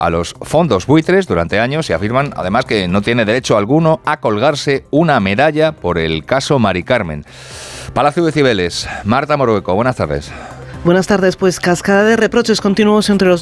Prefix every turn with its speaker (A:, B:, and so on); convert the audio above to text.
A: a los fondos buitres durante años y afirman además que no tiene derecho alguno a colgarse una medalla por el caso Mari Carmen. Palacio de Cibeles, Marta Morueco, buenas tardes.
B: Buenas tardes, pues cascada de reproches continuos entre los